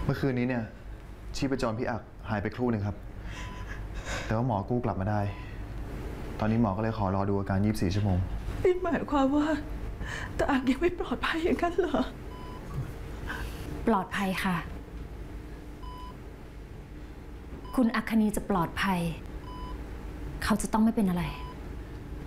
เมื่อคืนนี้เนี่ยชีพจรพี่อักหายไปครู่หนึ่งครับแต่ว่าหมอกู้กลับมาได้ตอนนี้หมอก็เลยขอรอดูอาการ24 ชั่วโมงนี่หมายความว่าตาอักยังไม่ปลอดภัยอย่างนั้นเหรอปลอดภัยค่ะคุณอัคคณีจะปลอดภัยเขาจะต้องไม่เป็นอะไร